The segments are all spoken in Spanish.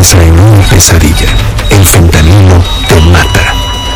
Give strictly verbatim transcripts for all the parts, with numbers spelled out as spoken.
regresa en una pesadilla. El fentanilo te mata.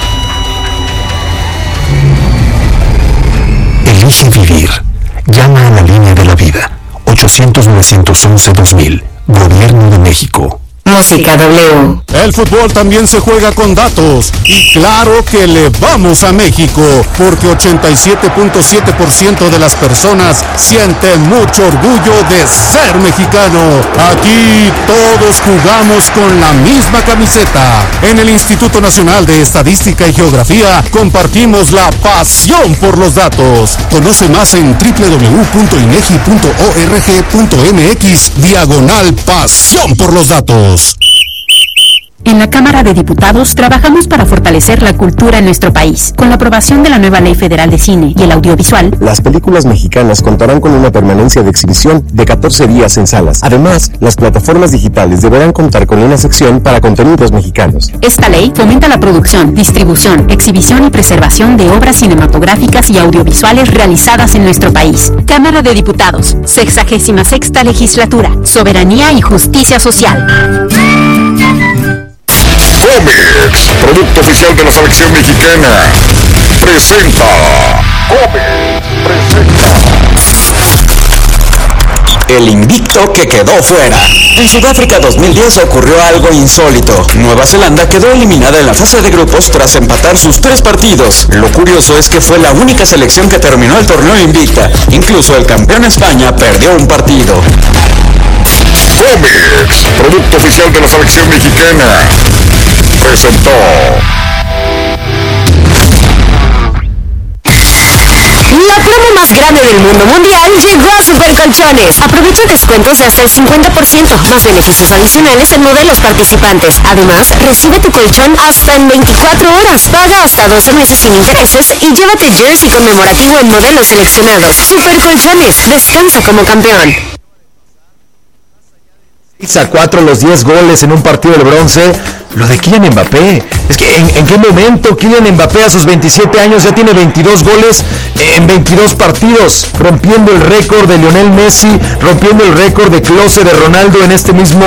Elige vivir. Llama a la línea de la vida. ochocientos, novecientos once, dos mil. Gobierno de México. Música W. El fútbol también se juega con datos. Y claro que le vamos a México, porque ochenta y siete punto siete por ciento de las personas sienten mucho orgullo de ser mexicano. Aquí todos jugamos con la misma camiseta. En el Instituto Nacional de Estadística y Geografía compartimos la pasión por los datos. Conoce más en doble u doble u doble u punto inegi punto org punto mx diagonal pasión por los datos. En la Cámara de Diputados trabajamos para fortalecer la cultura en nuestro país. Con la aprobación de la nueva Ley Federal de Cine y el Audiovisual, las películas mexicanas contarán con una permanencia de exhibición de catorce días en salas. Además, las plataformas digitales deberán contar con una sección para contenidos mexicanos. Esta ley fomenta la producción, distribución, exhibición y preservación de obras cinematográficas y audiovisuales realizadas en nuestro país. Cámara de Diputados, sexagésima sexta legislatura, soberanía y justicia social. Comex, producto oficial de la selección mexicana, presenta. Comex presenta. El invicto que quedó fuera. En Sudáfrica dos mil diez ocurrió algo insólito. Nueva Zelanda quedó eliminada en la fase de grupos tras empatar sus tres partidos. Lo curioso es que fue la única selección que terminó el torneo invicta. Incluso el campeón España perdió un partido. Comex, producto oficial de la selección mexicana, presentó. La promo más grande del mundo mundial llegó a Supercolchones. Aprovecha descuentos de hasta el cincuenta por ciento, más beneficios adicionales en modelos participantes. Además, recibe tu colchón hasta en veinticuatro horas. Paga hasta doce meses sin intereses y llévate jersey conmemorativo en modelos seleccionados. Supercolchones, descansa como campeón. seis a cuatro los diez goles en un partido de bronce. Lo de Kylian Mbappé, es que ¿en, en qué momento Kylian Mbappé a sus veintisiete años ya tiene veintidós goles en veintidós partidos, rompiendo el récord de Lionel Messi, rompiendo el récord de Klose, de Ronaldo en este mismo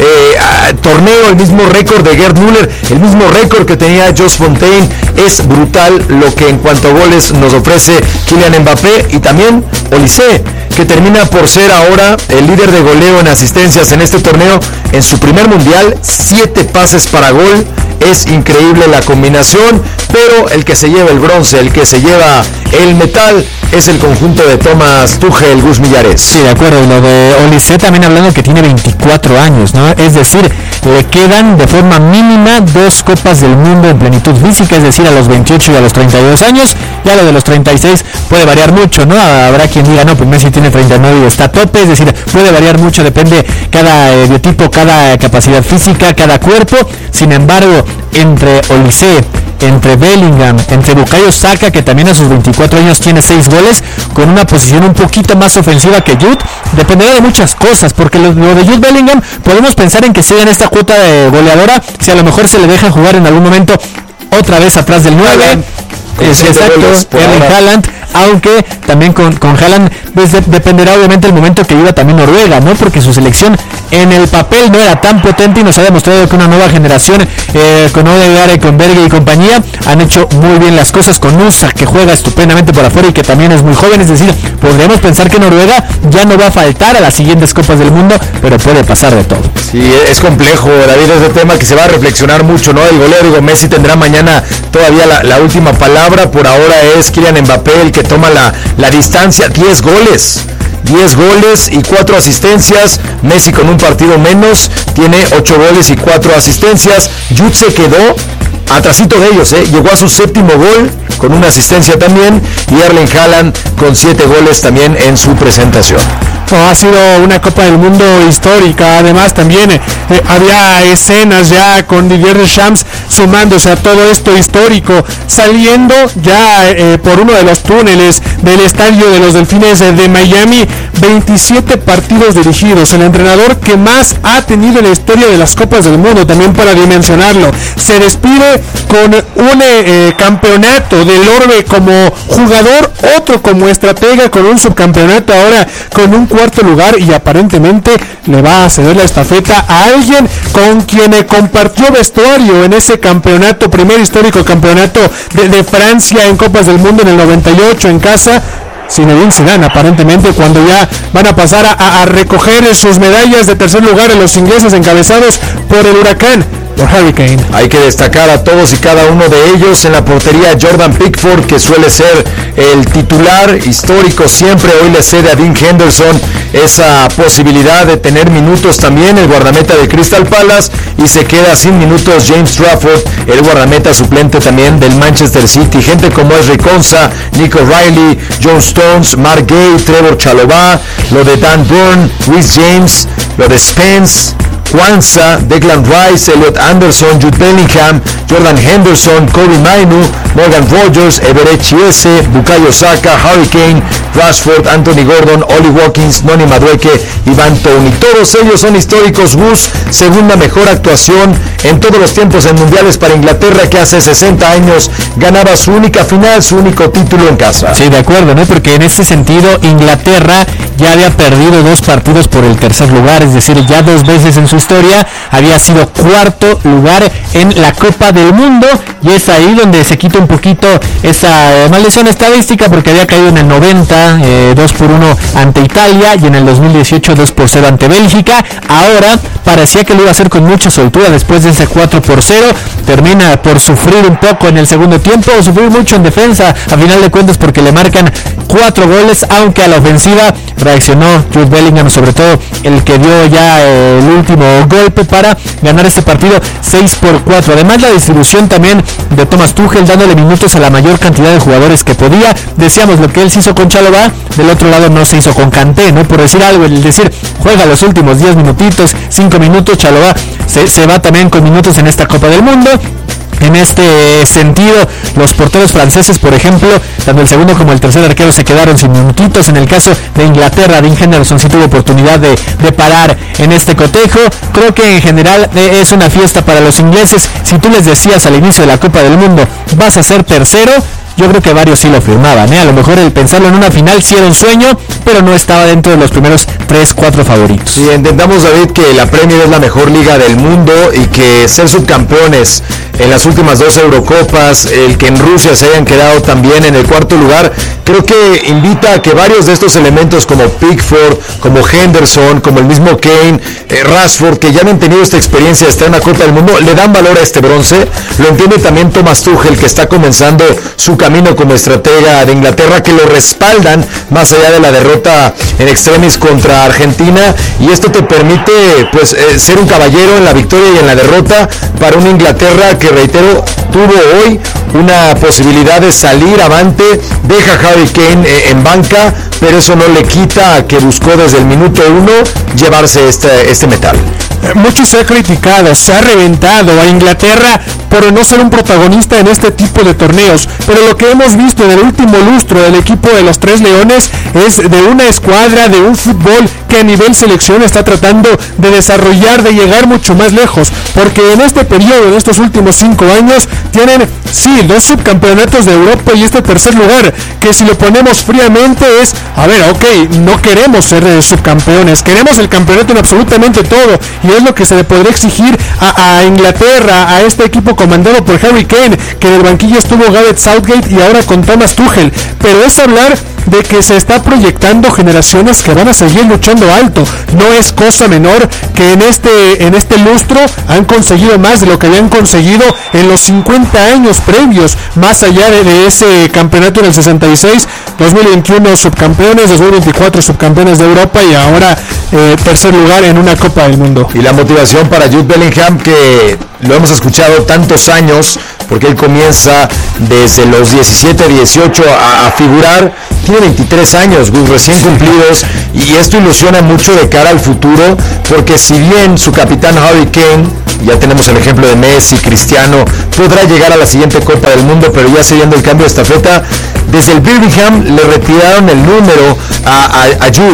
eh, torneo, el mismo récord de Gerd Müller, el mismo récord que tenía Jos Fontaine? Es brutal lo que en cuanto a goles nos ofrece Kylian Mbappé. Y también Olise, que termina por ser ahora el líder de goleo en asistencias en este torneo. En su primer mundial, siete pases para gol. Es increíble la combinación, pero el que se lleva el bronce, el que se lleva el metal, es el conjunto de Thomas Tuchel, Gus Millares. Sí, de acuerdo. Y lo de Olise también hablando que tiene veinticuatro años, ¿no? Es decir, le quedan de forma mínima dos Copas del Mundo en plenitud física, es decir, a los veintiocho y a los treinta y dos años. Ya lo de los treinta y seis puede variar mucho, ¿no? Habrá quien diga, no, pues Messi tiene treinta y nueve y está a tope, es decir, puede variar mucho, depende cada eh, biotipo, cada capacidad física, cada cuerpo. Sin embargo, entre Olise, entre Bellingham, entre Bukayo Saka, que también a sus veinticuatro años tiene seis goles, con una posición un poquito más ofensiva que Jude, dependerá de muchas cosas, porque lo, lo de Jude Bellingham, podemos pensar en que siga en esta cuota de goleadora, si a lo mejor se le deja jugar en algún momento otra vez atrás del nueve. Es exacto, Erling Haaland, aunque también con, con Haaland pues de, dependerá obviamente el momento que viva también Noruega, ¿no? Porque su selección en el papel no era tan potente y nos ha demostrado que una nueva generación eh, con Odegaard, con Berge y compañía han hecho muy bien las cosas, con Nusa, que juega estupendamente por afuera y que también es muy joven. Es decir, podríamos pensar que Noruega ya no va a faltar a las siguientes Copas del Mundo, pero puede pasar de todo. Sí, es complejo, David, es un tema que se va a reflexionar mucho, ¿no? El goleo, digo, Messi tendrá mañana todavía la, la última palabra. Por ahora es Kylian Mbappé el que toma la, la distancia. diez goles, diez goles y cuatro asistencias. Messi con un partido menos tiene ocho goles y cuatro asistencias. Jude se quedó atrasito de ellos, ¿eh? Llegó a su séptimo gol con una asistencia también, y Erling Haaland con siete goles también en su presentación. Oh, ha sido una Copa del Mundo histórica. Además también eh, había escenas ya con Didier Deschamps sumándose a todo esto histórico, saliendo ya eh, por uno de los túneles del estadio de los Delfines de Miami, veintisiete partidos dirigidos, el entrenador que más ha tenido en la historia de las Copas del Mundo, también para dimensionarlo. Se despide con un eh, campeonato del Orbe como jugador, otro como estratega con un subcampeonato, ahora con un cuarto lugar, y aparentemente le va a ceder la estafeta a alguien con quien compartió vestuario en ese campeonato, primer histórico campeonato de, de Francia en Copas del Mundo en el noventa y ocho en casa. Zinedine Zidane, aparentemente, cuando ya van a pasar a, a, a recoger sus medallas de tercer lugar en los ingleses encabezados por el Huracán, por Harry Kane. Hay que destacar a todos y cada uno de ellos. En la portería, Jordan Pickford, que suele ser el titular histórico siempre, hoy le cede a Dean Henderson esa posibilidad de tener minutos también, el guardameta de Crystal Palace, y se queda sin minutos James Trafford, el guardameta suplente también del Manchester City. Gente como es Riconza, Nico Riley, John Stones, Mark Gay, Trevor Chalobah, lo de Dan Burn, Reece James, lo de Spence, Kwanzaa, Declan Rice, Elliot Anderson, Jude Bellingham, Jordan Henderson, Kobe Mainu, Morgan Rogers, Everett Chiese, Bukayo Saka, Harry Kane, Rashford, Anthony Gordon, Oli Watkins, Noni Madueke, Ivan Toney. Todos ellos son históricos. Gus, segunda mejor actuación en todos los tiempos en mundiales para Inglaterra, que hace sesenta años ganaba su única final, su único título en casa. Sí, de acuerdo, ¿no? Porque en ese sentido Inglaterra ya había perdido dos partidos por el tercer lugar, es decir, ya dos veces en su historia había sido cuarto lugar en la Copa del Mundo, y es ahí donde se quita un poquito esa maldición estadística, porque había caído en el noventa, eh, dos por uno ante Italia, y en el dos mil dieciocho dos por cero ante Bélgica. Ahora parecía que lo iba a hacer con mucha soltura después de ese cuatro por cero, termina por sufrir un poco en el segundo tiempo, sufrir mucho en defensa a final de cuentas, porque le marcan cuatro goles, aunque a la ofensiva reaccionó Jude Bellingham, sobre todo el que dio ya eh, el último golpe para ganar este partido seis por cuatro. Además, la distribución también de Thomas Tuchel, dándole minutos a la mayor cantidad de jugadores que podía. Decíamos, lo que él se hizo con Chalobah, del otro lado no se hizo con Kanté, ¿no? Por decir algo, el decir, juega los últimos diez minutitos, cinco minutos, Chalobah se, se va también con minutos en esta Copa del Mundo. En este sentido, los porteros franceses, por ejemplo, tanto el segundo como el tercer arquero se quedaron sin minutitos. En el caso de Inglaterra, Dean Henderson sí tuvo oportunidad de, de parar en este cotejo. Creo que en general eh, es una fiesta para los ingleses. Si tú les decías al inicio de la Copa del Mundo, vas a ser tercero, yo creo que varios sí lo firmaban, ¿eh? A lo mejor el pensarlo en una final sí era un sueño, pero no estaba dentro de los primeros tres, cuatro favoritos. Sí, entendamos, David, que la Premier es la mejor liga del mundo y que ser subcampeones en las últimas dos Eurocopas, el que en Rusia se hayan quedado también en el cuarto lugar, creo que invita a que varios de estos elementos como Pickford, como Henderson, como el mismo Kane, eh, Rashford, que ya no han tenido esta experiencia de estar en la Copa del Mundo, le dan valor a este bronce. Lo entiende también Thomas Tuchel, que está comenzando su camino como estratega de Inglaterra, que lo respaldan más allá de la derrota en extremis contra Argentina, y esto te permite pues eh, ser un caballero en la victoria y en la derrota para una Inglaterra que, reitero, tuvo hoy una posibilidad de salir avante. Deja a Harry Kane eh, en banca, pero eso no le quita a que buscó desde el minuto uno llevarse este, este metal. Mucho se ha criticado, se ha reventado a Inglaterra por no ser un protagonista en este tipo de torneos, pero lo que hemos visto en el último lustro del equipo de los Tres Leones es de una escuadra, de un fútbol que a nivel selección está tratando de desarrollar, de llegar mucho más lejos, porque en este periodo, en estos últimos cinco años, tienen, sí, dos subcampeonatos de Europa y este tercer lugar, que si lo ponemos fríamente es, a ver, ok, no queremos ser eh, subcampeones, queremos el campeonato en absolutamente todo, y es lo que se le podría exigir a, a Inglaterra, a este equipo comandado por Harry Kane, que en el banquillo estuvo Gareth Southgate y ahora con Thomas Tuchel, pero es hablar de que se está proyectando generaciones que van a seguir luchando alto. No es cosa menor que en este, en este lustro han conseguido más de lo que habían conseguido en los cincuenta años previos, más allá de, de ese campeonato en el sesenta y seis, dos mil veintiuno subcampeones, dos mil veinticuatro subcampeones de Europa y ahora eh, tercer lugar en una Copa del Mundo. Y la motivación para Jude Bellingham, que lo hemos escuchado tantos años, porque él comienza desde los diecisiete, dieciocho a, a figurar. Tiene veintitrés años, recién cumplidos, y esto ilusiona mucho de cara al futuro, porque si bien su capitán Harry Kane, ya tenemos el ejemplo de Messi, Cristiano, podrá llegar a la siguiente Copa del Mundo, pero ya siguiendo el cambio de estafeta, desde el Birmingham le retiraron el número a, a, a Jude.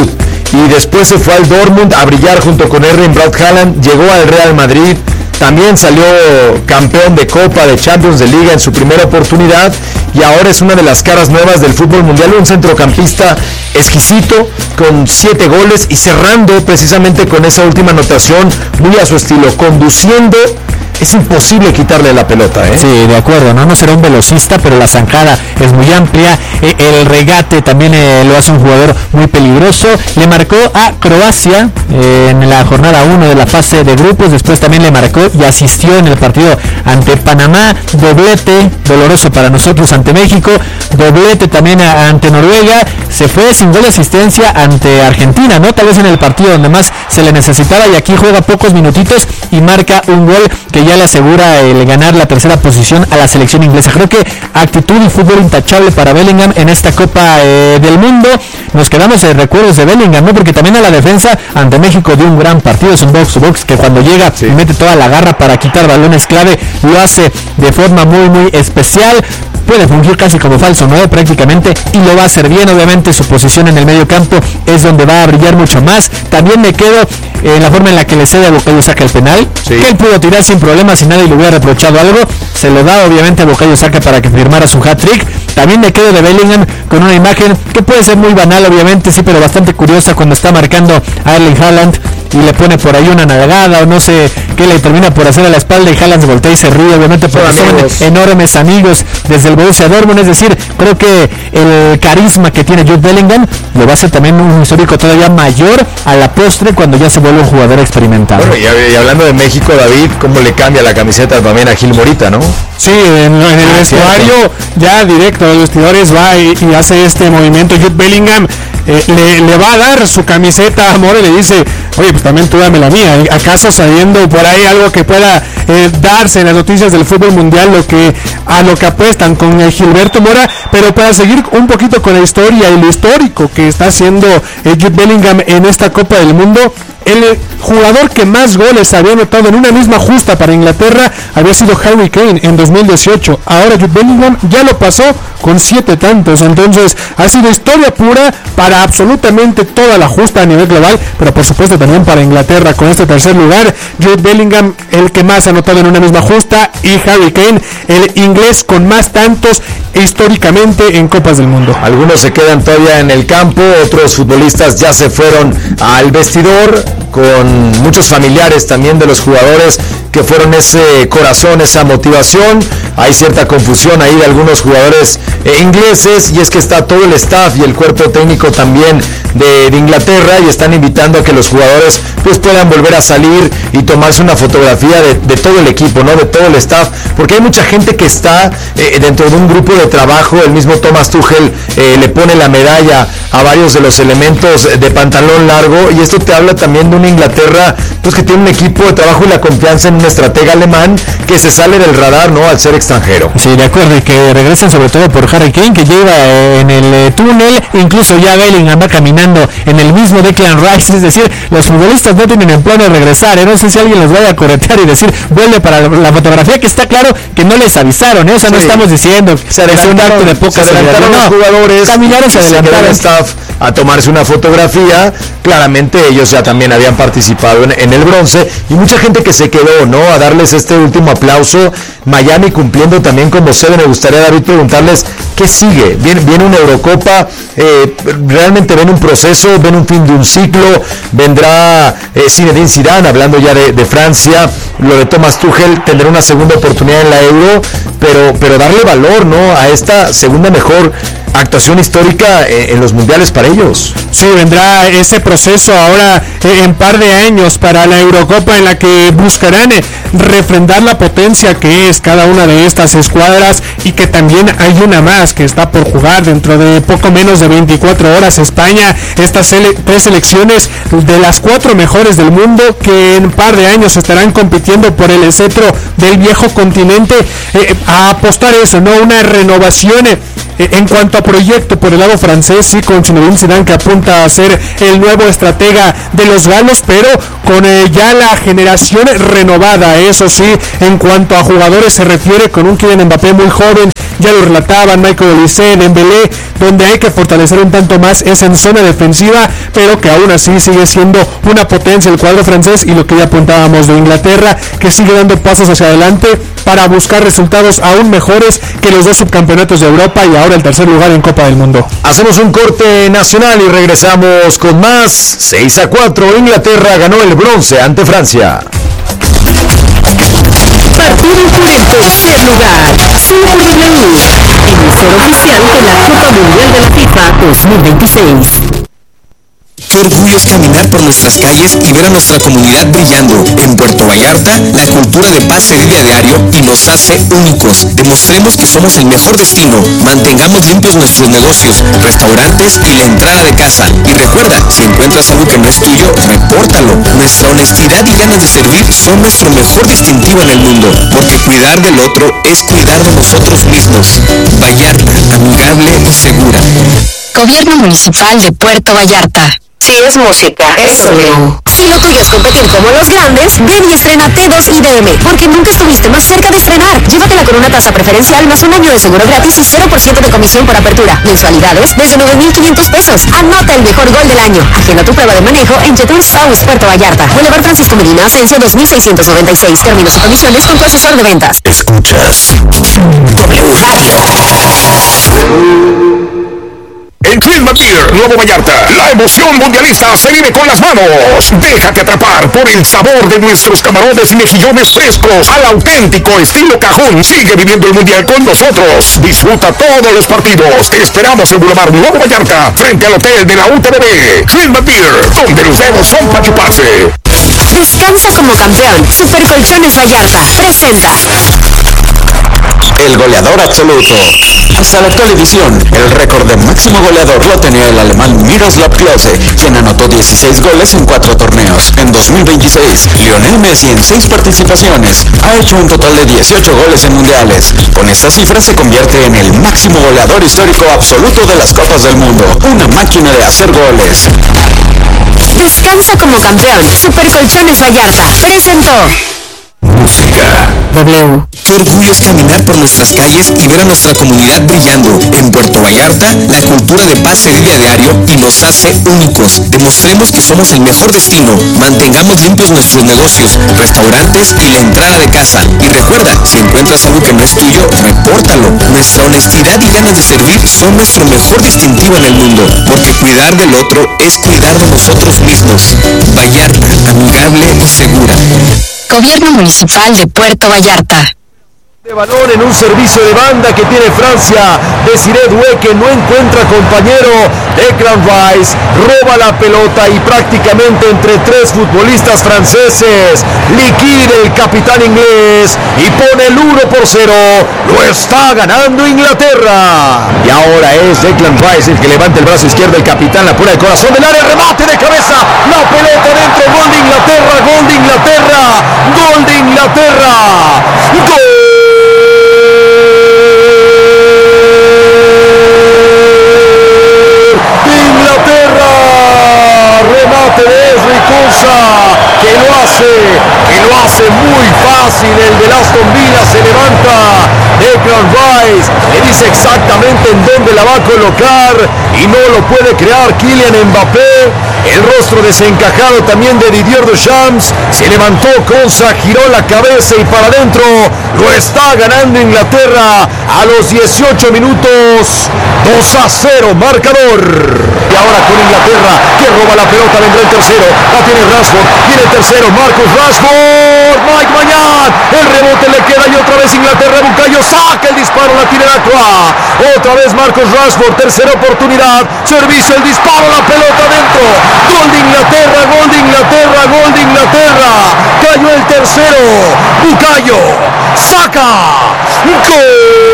y después se fue al Dortmund a brillar junto con Erling Braut Haaland, llegó al Real Madrid, también salió campeón de Copa, de Champions, de Liga en su primera oportunidad y ahora es una de las caras nuevas del fútbol mundial, un centrocampista exquisito con siete goles y cerrando precisamente con esa última anotación muy a su estilo, conduciendo. Es imposible quitarle la pelota, ¿eh? Sí, de acuerdo, no, no será un velocista, pero la zancada es muy amplia, eh, el regate también eh, lo hace un jugador muy peligroso. Le marcó a Croacia eh, en la jornada uno de la fase de grupos, después también le marcó y asistió en el partido ante Panamá, doblete, doloroso para nosotros ante México, doblete también a, ante Noruega, se fue sin gol de asistencia ante Argentina, ¿no? Tal vez en el partido donde más se le necesitaba y aquí juega pocos minutitos y marca un gol que ya le asegura el ganar la tercera posición a la selección inglesa. Creo que actitud y fútbol intachable para Bellingham en esta Copa eh, del Mundo. Nos quedamos en recuerdos de Bellingham, ¿no? Porque también a la defensa ante México dio un gran partido, es un box to box que cuando llega sí. mete toda la garra para quitar balones clave, lo hace de forma muy muy especial. Puede fungir casi como falso nueve prácticamente y lo va a hacer bien. Obviamente su posición en el medio campo es donde va a brillar mucho más. También me quedo en eh, la forma en la que le cede a Bukayo Saka el penal, sí. que él pudo tirar sin problemas y nadie le hubiera reprochado algo. Se lo da obviamente a Bukayo Saka para que firmara su hat-trick. También me quedo de Bellingham con una imagen que puede ser muy banal obviamente, sí, pero bastante curiosa cuando está marcando a Erling Haaland y le pone por ahí una nalgada o no sé qué le termina por hacer a la espalda y Haaland se voltea y se ríe, obviamente porque son enormes amigos desde el Borussia Dortmund. Es decir, creo que el carisma que tiene Jude Bellingham lo va a hacer también un histórico todavía mayor a la postre cuando ya se vuelve un jugador experimentado. Bueno, y, y hablando de México, David, ¿cómo le cambia la camiseta también a Gil Morita, no? Sí, en, en el ah, vestuario, cierto. ya directo a los vestidores va y, y hace este movimiento. Jude Bellingham eh, le, le va a dar su camiseta a More y le dice, oye, pues también tú dame la mía. ¿Acaso sabiendo por ahí algo que pueda eh, darse en las noticias del fútbol mundial, lo que a lo que apuestan con el Gilberto Mora? Pero para seguir un poquito con la historia y lo histórico que está haciendo eh, Jude Bellingham en esta Copa del Mundo, el jugador que más goles había anotado en una misma justa para Inglaterra había sido Harry Kane en dos mil dieciocho. Ahora Jude Bellingham ya lo pasó con siete tantos. Entonces ha sido historia pura para absolutamente toda la justa a nivel global, pero por supuesto también para Inglaterra con este tercer lugar. Jude Bellingham el que más ha anotado en una misma justa y Harry Kane el inglés con más tantos históricamente en Copas del Mundo. Algunos se quedan todavía en el campo, otros futbolistas ya se fueron al vestidor con muchos familiares también de los jugadores que fueron ese corazón, esa motivación. Hay cierta confusión ahí de algunos jugadores eh, ingleses, y es que está todo el staff y el cuerpo técnico también de, de Inglaterra, y están invitando a que los jugadores pues puedan volver a salir y tomarse una fotografía de, de todo el equipo, ¿no? De todo el staff, porque hay mucha gente que está eh, dentro de un grupo de trabajo. El mismo Thomas Tuchel eh, le pone la medalla a varios de los elementos de pantalón largo, y esto te habla también de una Inglaterra pues que tiene un equipo de trabajo y la confianza en un estratega alemán que se sale del radar, ¿no? Al ser extranjero. Sí, de acuerdo, y que regresan sobre todo por Harry Kane, que lleva eh, en el eh, túnel, incluso ya Bellingham va caminando en el mismo Declan Rice. Es decir, los futbolistas no tienen en plano de regresar, ¿eh? No sé si alguien los vaya a corretear y decir vuelve para la, la fotografía, que está claro que no les avisaron, ¿eh? O sea, sí, no estamos diciendo se adelantaron, de poca se adelantaron los no, jugadores, caminaron, se adelantaron el staff a tomarse una fotografía. Claramente ellos ya también habían participado en, en el bronce, y mucha gente que se quedó, ¿no? A darles este último aplauso. Miami cumpliendo también como sede. Me gustaría, David, preguntarles qué sigue. Viene, viene una Eurocopa, eh, realmente ven un proceso, ven un fin de un ciclo. Vendrá eh, Zinedine Zidane, hablando ya de, de Francia. Lo de Thomas Tuchel, tendrá una segunda oportunidad en la Euro, pero, pero darle valor, ¿no? A esta segunda mejor actuación histórica en, en los mundiales para ellos. Sí, vendrá ese proceso ahora eh, en par de años para la Eurocopa, en la que buscarán eh, refrendar la potencia que es cada una de estas escuadras, y que también hay una más que está por jugar dentro de poco menos de veinticuatro horas. España, estas sele- tres selecciones de las cuatro mejores del mundo, que en par de años estarán compitiendo por el cetro del viejo continente, eh, a apostar eso, ¿no? Una renovación eh, en cuanto a proyecto por el lado francés, sí, con Zinedine Zidane, que apunta a ser el nuevo estratega de los galos, pero con eh, ya la generación renovada, eso sí, en cuanto a jugadores se refiere, con un Kylian Mbappé muy joven ya lo relataban Michael Olise, Dembélé, donde hay que fortalecer un tanto más es en zona defensiva, pero que aún así sigue siendo una potencia el cuadro francés, y lo que ya apuntábamos de Inglaterra, que sigue dando pasos hacia adelante para buscar resultados aún mejores que los dos subcampeonatos de Europa y ahora el tercer lugar en Copa del Mundo. Hacemos un corte nacional y regresamos con más. Seis a cuatro, Inglaterra ganó el bronce ante Francia. Partido por el tercer lugar. Super W, emisor oficial de la Copa Mundial de la FIFA dos mil veintiséis. Qué orgullo es caminar por nuestras calles y ver a nuestra comunidad brillando. En Puerto Vallarta, la cultura de paz se vive a diario y nos hace únicos. Demostremos que somos el mejor destino. Mantengamos limpios nuestros negocios, restaurantes y la entrada de casa. Y recuerda, si encuentras algo que no es tuyo, repórtalo. Nuestra honestidad y ganas de servir son nuestro mejor distintivo en el mundo, porque cuidar del otro es cuidar de nosotros mismos. Vallarta, amigable y segura. Gobierno Municipal de Puerto Vallarta. Si es música, es W. Si lo tuyo es competir como los grandes, ven y estrena T dos I D M, porque nunca estuviste más cerca de estrenar. Llévatela con una tasa preferencial más un año de seguro gratis y cero por ciento de comisión por apertura. Mensualidades desde nueve mil quinientos pesos. Anota el mejor gol del año. Agenda tu prueba de manejo en Jetur South, Puerto Vallarta. Boulevard Francisco Medina, Ascenso dos mil seiscientos noventa y seis. Términos y condiciones con tu asesor de ventas. Escuchas W Radio. En Clima Beer, Nuevo Vallarta, la emoción mundialista se vive con las manos. Déjate atrapar por el sabor de nuestros camarones y mejillones frescos al auténtico estilo cajún. Sigue viviendo el mundial con nosotros. Disfruta todos los partidos. Te esperamos en Boulevard Nuevo Vallarta, frente al hotel de la U T V B. Clima Beer, donde los dedos son para chuparse. Descansa como campeón. Super Colchones Vallarta presenta el goleador absoluto. Hasta la actual edición, el récord de máximo goleador lo tenía el alemán Miroslav Klose, quien anotó dieciséis goles en cuatro torneos. En dos mil veintiséis, Lionel Messi en seis participaciones ha hecho un total de dieciocho goles en mundiales. Con esta cifra se convierte en el máximo goleador histórico absoluto de las Copas del Mundo. Una máquina de hacer goles. Descansa como campeón. Super Colchones Vallarta presentó Música W. Qué orgullo es caminar por nuestras calles y ver a nuestra comunidad brillando. En Puerto Vallarta, la cultura de paz se vive a diario y nos hace únicos. Demostremos que somos el mejor destino. Mantengamos limpios nuestros negocios, restaurantes y la entrada de casa. Y recuerda, si encuentras algo que no es tuyo, repórtalo. Nuestra honestidad y ganas de servir son nuestro mejor distintivo en el mundo, porque cuidar del otro es cuidar de nosotros mismos. Vallarta, amigable y segura. Gobierno Municipal de Puerto Vallarta. De balón en un servicio de banda que tiene Francia. Desiré Doué, que no encuentra compañero. Declan Rice roba la pelota y prácticamente entre tres futbolistas franceses liquida el capitán inglés y pone el uno por cero. Lo está ganando Inglaterra. Y ahora es Declan Rice el que levanta el brazo izquierdo. El capitán la pone al corazón del área. Remate de cabeza. La pelota dentro. Gol de Inglaterra. Gol de Inglaterra. Gol de Inglaterra. Gol. Que lo hace, que lo hace muy fácil. El de Aston Villa se levanta. Declan Rice le dice exactamente en dónde la va a colocar y no lo puede crear Kylian Mbappé. El rostro desencajado también de Didier Deschamps. Se levantó Konsa, giró la cabeza y para adentro. Lo está ganando Inglaterra a los dieciocho minutos. dos a cero marcador. Y ahora con Inglaterra, que roba la pelota, vendrá el tercero. La tiene Rashford, viene el tercero, Marcus Rashford. Mike Mañán, el rebote le queda y otra vez Inglaterra. Bukayo saca el disparo, la tiene Lacroix. Otra vez Marcus Rashford, tercera oportunidad. Servicio, el disparo, la pelota dentro. Gol de Inglaterra, gol de Inglaterra, gol de Inglaterra. Cayó el tercero. Bukayo saca. Gol.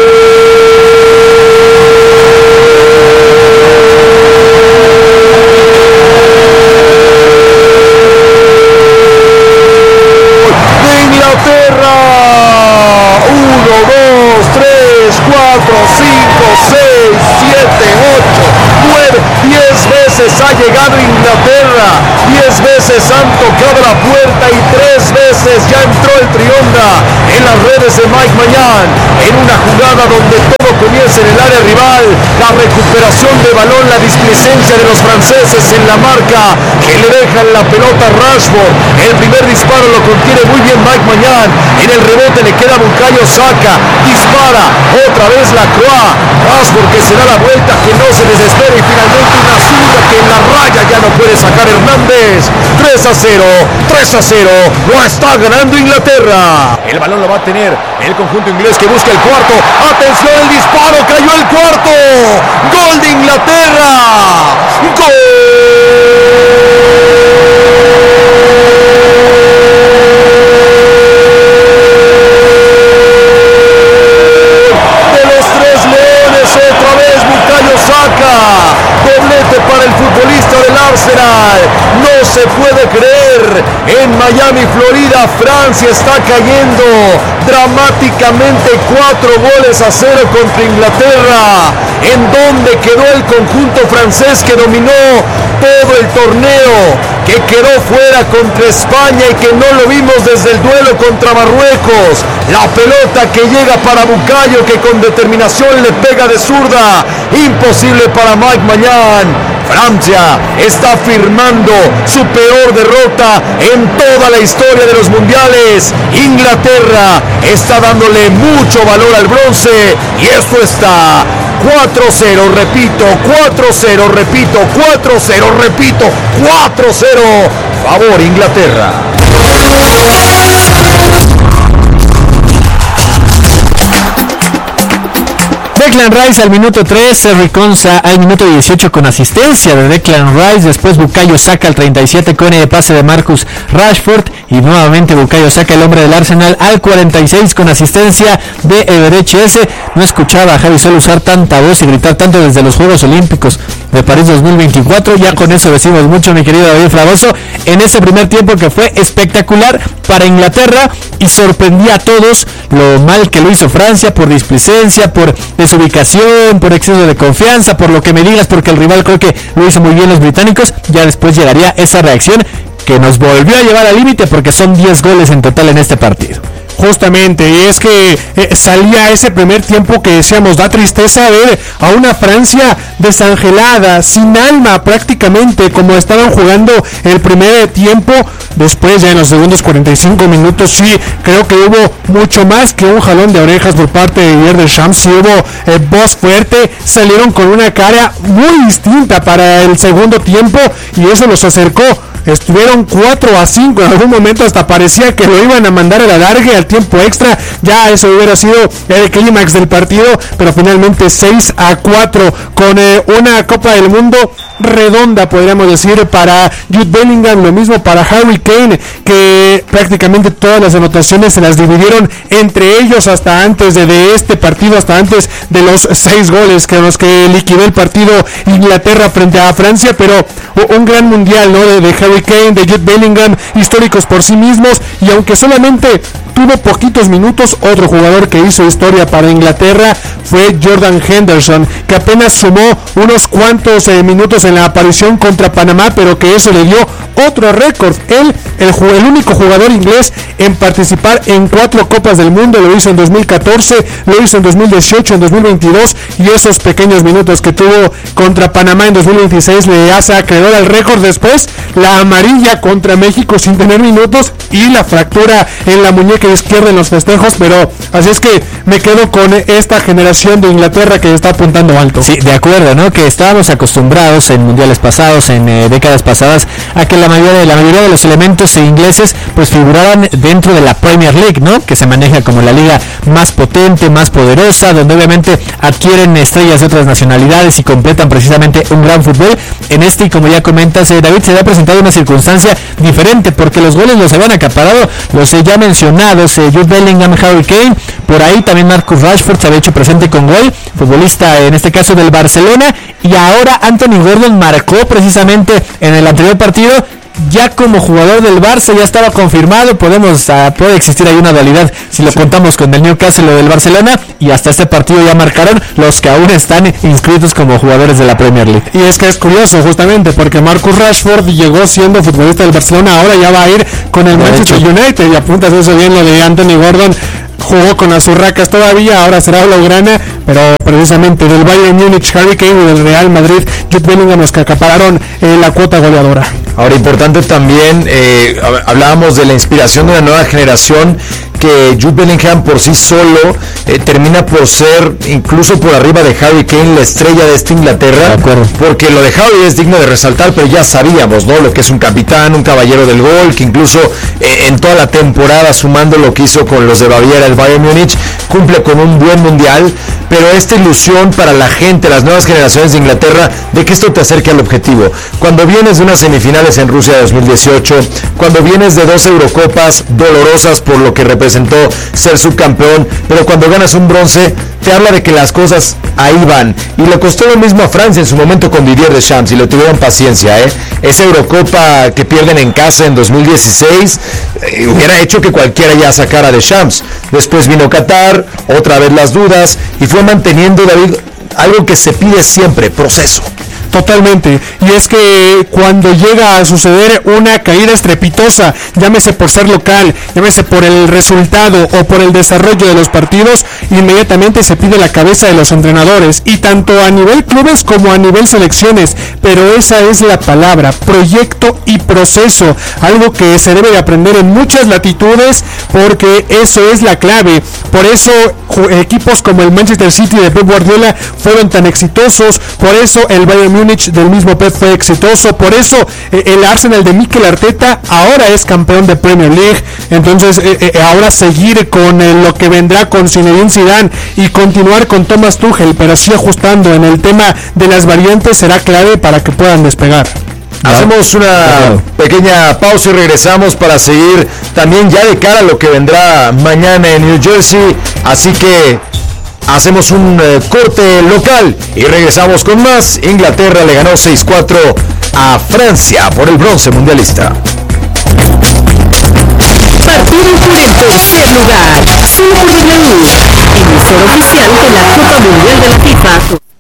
uno, dos, tres, cuatro, cinco, seis, siete, ocho, nueve, diez veces ha llegado Inglaterra, diez veces han tocado la puerta y tres veces ya entró el Trionda en las redes de Mike Mañán en una jugada donde todo comienza en el área rival, la recuperación de balón, la displicencia de los franceses en la marca que le dejan la pelota a Rashford. El primer disparo lo contiene muy bien Mike Mañán, en el rebote le queda Bukayo Saka, dispara otra vez la Croix, Rashford que se da la vuelta, que no se desespera y finalmente una zurda que en la raya ya no puede sacar Hernández. Tres a cero, tres a cero, lo está ganando Inglaterra. El balón lo va a tener el conjunto inglés que busca el cuarto. Atención, el disparo, cayó el cuarto. Gol de Inglaterra. Gol de los Tres Leones, otra vez Bukayo Saka. Doblete para el futbolista del Arsenal. No se puede creer. En Miami, Florida, Francia está cayendo dramáticamente cuatro goles a cero contra Inglaterra. En donde quedó el conjunto francés que dominó todo el torneo, que quedó fuera contra España y que no lo vimos desde el duelo contra Marruecos. La pelota que llega para Bukayo, que con determinación le pega de zurda. Imposible para Mike Mañán. Francia está firmando su peor derrota en toda la historia de los mundiales. Inglaterra está dándole mucho valor al bronce y esto está cuatro cero, repito, cuatro cero, repito, cuatro cero, repito, cuatro cero, favor Inglaterra. Declan Rice al minuto tres, Henry Konsa al minuto dieciocho con asistencia de Declan Rice, después Bukayo Saka al treinta y siete con el pase de Marcus Rashford y nuevamente Bukayo Saka, el hombre del Arsenal, al cuarenta y seis con asistencia de Eberechi Eze. No escuchaba a Javi Sol usar tanta voz y gritar tanto desde los Juegos Olímpicos de París dos mil veinticuatro, ya con eso decimos mucho, mi querido David Fragoso, en ese primer tiempo que fue espectacular para Inglaterra y sorprendía a todos lo mal que lo hizo Francia por displicencia, por desubicación, por exceso de confianza, por lo que me digas, porque el rival creo que lo hizo muy bien los británicos. Ya después llegaría esa reacción que nos volvió a llevar al límite porque son diez goles en total en este partido. Justamente, y es que eh, salía ese primer tiempo que decíamos, da tristeza ver a una Francia desangelada, sin alma prácticamente, como estaban jugando el primer tiempo. Después ya en los segundos cuarenta y cinco minutos sí, creo que hubo mucho más que un jalón de orejas por parte de Didier Deschamps. Sí hubo eh, voz fuerte, salieron con una cara muy distinta para el segundo tiempo y eso los acercó. Estuvieron cuatro a cinco, en algún momento hasta parecía que lo iban a mandar a la larga al tiempo extra, ya eso hubiera sido el clímax del partido, pero finalmente seis a cuatro con eh, una Copa del Mundo redonda, podríamos decir, para Jude Bellingham, lo mismo para Harry Kane, que prácticamente todas las anotaciones se las dividieron entre ellos hasta antes de, de este partido, hasta antes de los seis goles que los que liquidó el partido Inglaterra frente a Francia, pero un gran mundial, ¿no? De, de Harry Kane, de Jude Bellingham, históricos por sí mismos, y aunque solamente tuvo poquitos minutos, otro jugador que hizo historia para Inglaterra fue Jordan Henderson, que apenas sumó unos cuantos eh, minutos en la aparición contra Panamá, pero que eso le dio otro récord. Él, el, el único jugador inglés en participar en cuatro Copas del Mundo, lo hizo en dos mil catorce, lo hizo en dos mil dieciocho, en dos mil veintidós, y esos pequeños minutos que tuvo contra Panamá en dos mil veintiséis le hace acreedor al récord. Después la amarilla contra México sin tener minutos y la fractura en la muñeca izquierda en los festejos, pero así es que me quedo con esta generación de Inglaterra que está apuntando alto. Sí, de acuerdo, ¿no? Que estábamos acostumbrados en mundiales pasados, en eh, décadas pasadas, a que la mayoría de la mayoría de los elementos ingleses pues figuraban dentro de la Premier League, ¿no? Que se maneja como la liga más potente, más poderosa, donde obviamente adquieren estrellas de otras nacionalidades y completan precisamente un gran fútbol. En este, y como ya comentas, eh, David, se había presentado una circunstancia diferente, porque los goles los habían acaparado los eh, ya mencionados, eh, Jude Bellingham, Harry Kane, por ahí también Marcus Rashford se había hecho presente con gol, futbolista en este caso del Barcelona, y ahora Anthony Gordon marcó precisamente en el anterior partido. Ya como jugador del Barça ya estaba confirmado, podemos uh, puede existir ahí una dualidad si lo sí. contamos con el Newcastle o del Barcelona, y hasta este partido ya marcaron los que aún están inscritos como jugadores de la Premier League. Y es que es curioso justamente porque Marcus Rashford llegó siendo futbolista del Barcelona, ahora ya va a ir con el de Manchester hecho. United, y apuntas eso bien lo de Anthony Gordon. jugó con las urracas todavía, ahora será blaugrana, pero precisamente del Bayern Múnich Harry Kane y del Real Madrid Jude Bellingham los que acapararon eh, la cuota goleadora. Ahora, importante también, eh, hablábamos de la inspiración de una nueva generación, que Jude Bellingham por sí solo eh, termina por ser, incluso por arriba de Harry Kane, la estrella de esta Inglaterra, porque lo de Harry es digno de resaltar, pero ya sabíamos, ¿no?, lo que es un capitán, un caballero del gol, que incluso eh, en toda la temporada, sumando lo que hizo con los de Baviera, el Bayern Múnich, cumple con un buen mundial, pero esta ilusión para la gente, las nuevas generaciones de Inglaterra, de que esto te acerque al objetivo. Cuando vienes de unas semifinales en Rusia dos mil dieciocho, cuando vienes de dos Eurocopas dolorosas por lo que representó ser subcampeón, pero cuando ganas un bronce, te habla de que las cosas ahí van. Y le costó lo mismo a Francia en su momento con Didier Deschamps, y le tuvieron paciencia, ¿eh? Esa Eurocopa que pierden en casa en dos mil dieciséis eh, hubiera hecho que cualquiera ya sacara a Deschamps. Después vino Qatar, otra vez las dudas, y fue manteniendo, David, algo que se pide siempre: proceso. Totalmente, y es que cuando llega a suceder una caída estrepitosa, llámese por ser local, llámese por el resultado o por el desarrollo de los partidos, inmediatamente se pide la cabeza de los entrenadores, y tanto a nivel clubes como a nivel selecciones, pero esa es la palabra: proyecto y proceso, algo que se debe de aprender en muchas latitudes, porque eso es la clave. Por eso equipos como el Manchester City de Pep Guardiola fueron tan exitosos, por eso el Bayern Múnich del mismo Pep fue exitoso, por eso eh, el Arsenal de Mikel Arteta ahora es campeón de Premier League. Entonces eh, eh, ahora seguir con eh, lo que vendrá con Zinedine Zidane y continuar con Thomas Tuchel, pero sí ajustando en el tema de las variantes, será clave para que puedan despegar. Hacemos una pequeña pausa y regresamos para seguir también ya de cara a lo que vendrá mañana en New Jersey. Así que hacemos un eh, corte local y regresamos con más. Inglaterra le ganó seis cuatro a Francia por el bronce mundialista. Partido por el tercer lugar, solo por W, emisor oficial de la Copa Mundial de la FIFA.